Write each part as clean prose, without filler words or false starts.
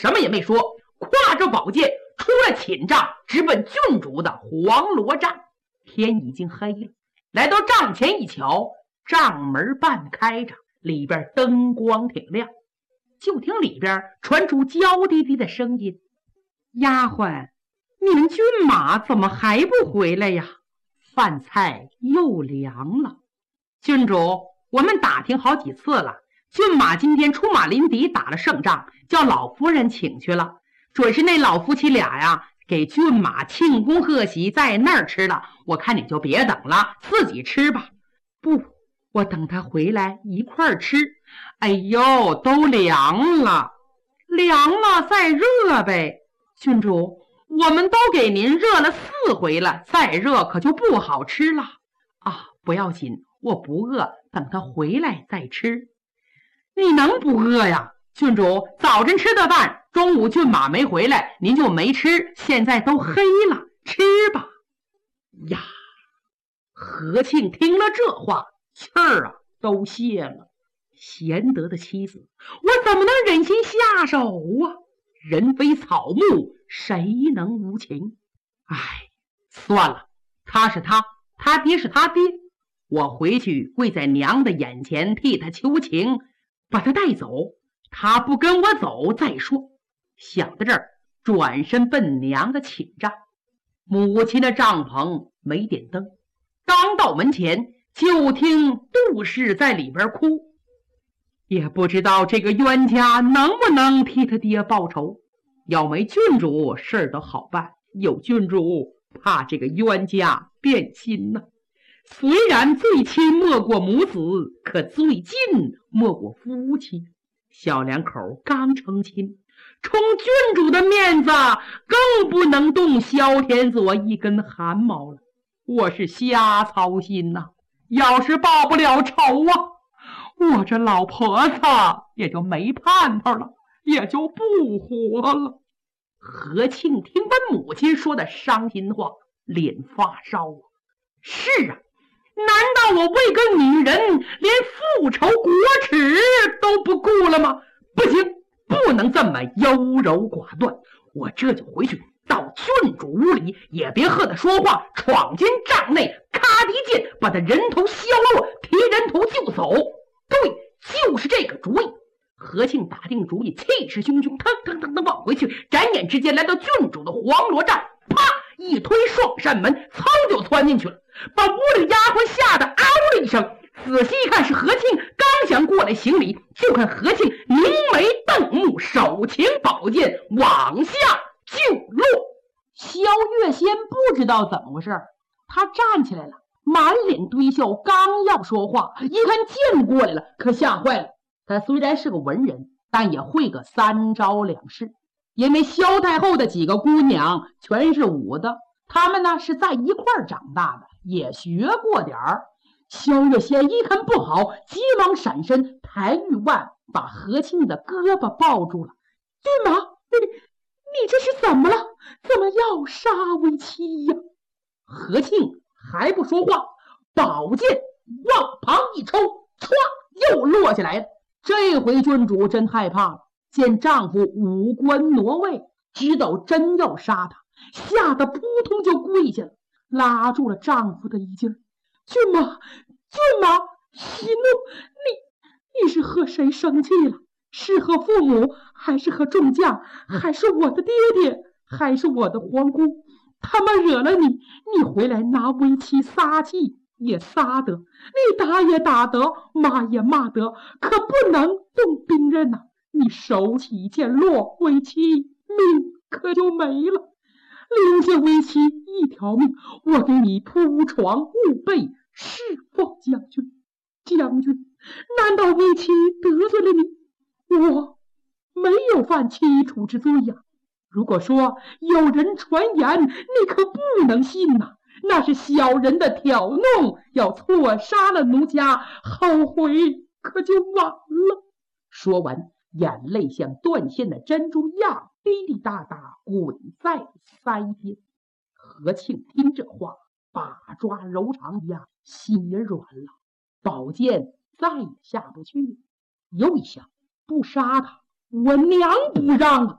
什么也没说，挎着宝剑出了寝帐，直奔郡主的黄罗帐。天已经黑了，来到帐前一瞧，帐门半开着，里边灯光挺亮，就听里边传出娇滴滴的声音：丫鬟，你们郡马怎么还不回来呀？饭菜又凉了。郡主，我们打听好几次了，郡马今天出马临敌打了胜仗，叫老夫人请去了，准是那老夫妻俩呀给郡马庆功贺喜，在那儿吃了。我看你就别等了，自己吃吧。不，我等他回来一块儿吃。哎呦，都凉了，凉了再热呗。郡主，我们都给您热了4回了，再热可就不好吃了啊！不要紧，我不饿，等他回来再吃。你能不饿呀？郡主，早晨吃的饭，中午郡马没回来，您就没吃，现在都黑了，吃吧。呀，何庆听了这话，气儿啊都泄了。贤德的妻子，我怎么能忍心下手啊？人非草木，谁能无情？哎，算了，他是他，他爹是他爹，我回去跪在娘的眼前替他求情，把他带走。他不跟我走再说。想到这儿，转身奔娘的寝帐。母亲的帐篷没点灯，刚到门前，就听杜氏在里边哭。也不知道这个冤家能不能替他爹报仇。要没郡主，事儿都好办；有郡主，怕这个冤家变心呢。虽然最亲莫过母子，可最近莫过夫妻。小两口刚成亲，冲郡主的面子，更不能动萧天佐一根汗毛了。我是瞎操心呐，要是报不了仇啊，我这老婆子也就没盼头了，也就不活了。何庆听完母亲说的伤心话，脸发烧啊。是啊，难道我为个女人连复仇国耻都不顾了吗？不行，不能这么优柔寡断。我这就回去到郡主屋里，也别和他说话，闯进帐内，咔的一剑把他人头削落，提人头就走。对，就是这个主意。何庆打定主意，气势汹汹，腾腾腾往回去，转眼之间来到郡主的黄罗帐，啪一推双扇门，噌就窜进去了，把屋里丫鬟吓得嗷了一声。仔细一看是何庆，刚想过来行礼，就看何庆凝眉瞪目，手擎宝剑往下就落。萧月仙不知道怎么回事，他站起来了，满脸堆笑，刚要说话，一看剑过来了，可吓坏了。他虽然是个文人，但也会个3招2式，因为萧太后的几个姑娘全是武的，她们呢是在一块儿长大的，也学过点儿。萧月仙一看不好，急忙闪身，抬玉腕把何庆的胳膊抱住了。郡马，你这是怎么了？怎么要杀为妻呀？何庆还不说话，宝剑往旁一抽，歘，又落下来了。这回郡主真害怕了，见丈夫五官挪位，知道真要杀他，吓得扑通就跪下了，拉住了丈夫的衣襟。郡马，息怒，你是和谁生气了？是和父母，还是和众将，还是我的爹爹，还是我的皇姑？他们惹了你，你回来拿为妻撒气也撒得，你打也打得，骂也骂得，可不能动兵刃呐！你手起剑落，为妻命可就没了。留下为妻一条命，我给你铺床务被，侍奉将军。将军，难道为妻得罪了你？我没有犯妻楚之罪呀。如果说有人传言，你可不能信呐，那是小人的挑弄，要错杀了奴家，后悔可就晚了。说完，眼泪像断线的珍珠一样滴滴答答滚在腮边。何庆听这话，把抓柔肠一样，心也软了，宝剑再也下不去。又一想，不杀他，我娘不让啊！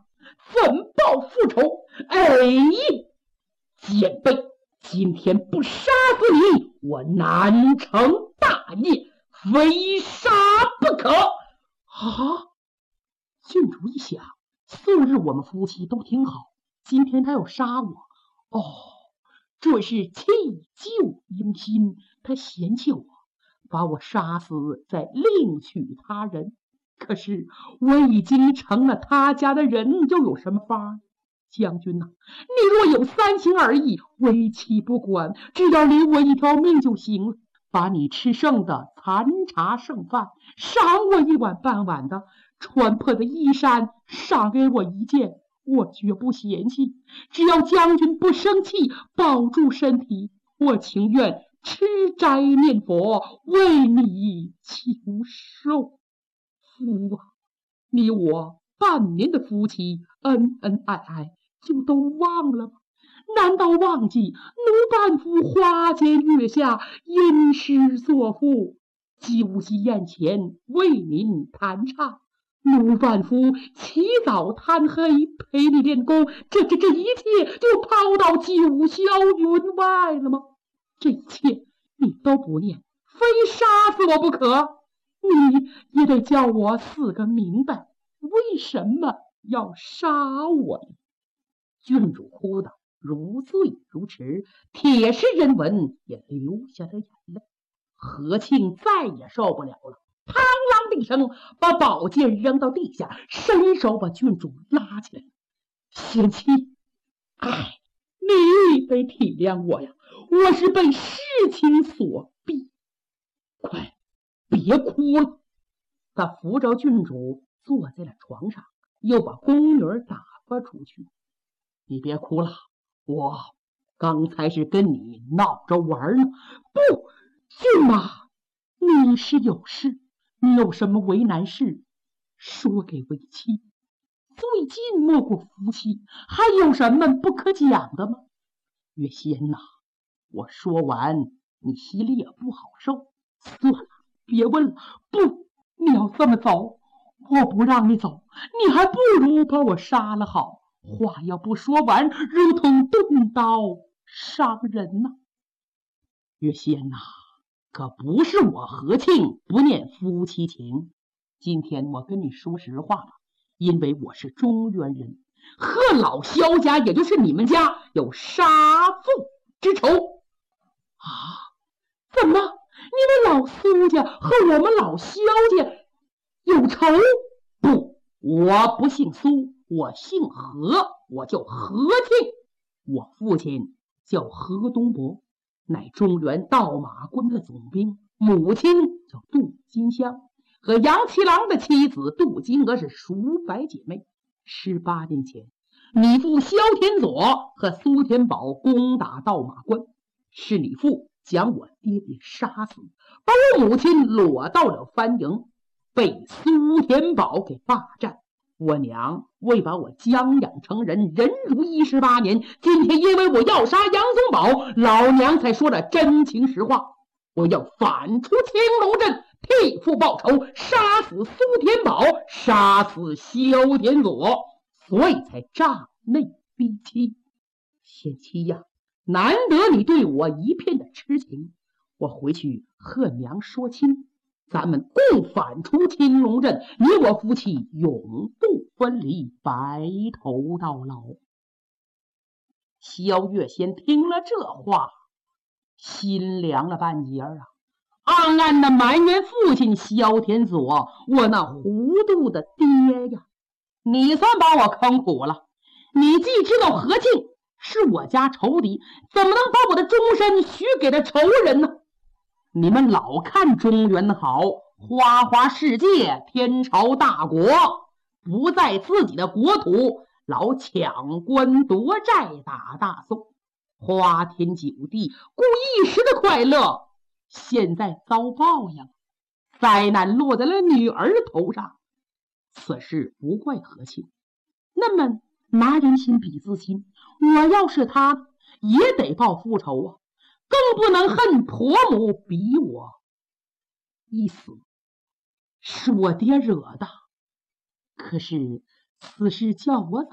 怎报复仇？哎，奸妃，今天不杀死你，我难成大业，非杀不可！啊！郡主一想，素日我们夫妻都挺好，今天他要杀我，哦，这是弃旧迎新，他嫌弃我，把我杀死，再另娶他人。可是我已经成了他家的人，又有什么法？将军呐，你若有三心二意，为妻不管，只要留我一条命就行了。把你吃剩的残茶剩饭赏我1碗半碗的，穿破的衣衫赏给我1件，我绝不嫌弃。只要将军不生气，保住身体，我情愿吃斋念佛，为你求寿。夫啊，你我半年的夫妻，恩恩爱爱，就都忘了吗？难道忘记奴伴夫花前月下，吟诗作赋，酒席宴前为您弹唱，奴伴夫起早贪黑陪你练功，这一切就抛到九霄云外了吗？这一切你都不念，非杀死我不可。你也得叫我死个明白，为什么要杀我呢？郡主哭得如醉如痴，铁石人文也流下了眼泪。何庆再也受不了了，嘡啷的一声把宝剑扔到地下，伸手把郡主拉起来。贤妻，哎，你得体谅我呀，我是被事情所逼。快别哭了！他扶着郡主坐在了床上，又把宫女打发出去。你别哭了，我刚才是跟你闹着玩呢。不，郡妈，你是有事，你有什么为难事，说给为妻。最近莫过夫妻，还有什么不可讲的吗？月仙呐，我说完你心里也不好受。算了，别问了。不，你要这么走，我不让你走，你还不如把我杀了好。话要不说完，如同钝刀伤人呐。月仙呐，可不是我何庆不念夫妻情。今天我跟你说实话了，因为我是中原人，和老萧家，也就是你们家有杀父之仇。啊？怎么？你们老苏家和我们老萧家有仇？不，我不姓苏，我姓何，我叫何庆。我父亲叫何东伯，乃中原盗马quân的总兵，母亲叫杜金香，和杨七郎的妻子杜金娥是叔伯姐妹。18年前，你父萧天佐和苏天宝攻打盗马quân，是你父将我爹爹杀死，把我母亲裸到了番营，被苏天宝给霸占。我娘为把我将养成人，忍辱18年，今天因为我要杀杨宗保，老娘才说了真情实话。我要反出青龙镇，替父报仇，杀死苏天宝，杀死萧天佐，所以才诈内逼妻。贤妻呀，难得你对我一片的痴情，我回去和娘说亲，咱们共反出青龙镇，你我夫妻永不分离，白头到老。萧月仙听了这话，心凉了半截啊，暗暗的埋怨父亲萧天佐，我那糊涂的爹呀！你算把我坑苦了。你既知道何庆是我家仇敌，怎么能把我的终身许给了仇人呢？你们老看中原好，花花世界，天朝大国，不在自己的国土，老抢官夺寨，打大宋，花天酒地，顾一时的快乐，现在遭报应，灾难落在了女儿头上。此事不怪何庆，那么拿人心比自心，我要是他也得报复仇啊，更不能恨婆母逼我一死，是我爹惹的。可是此事叫我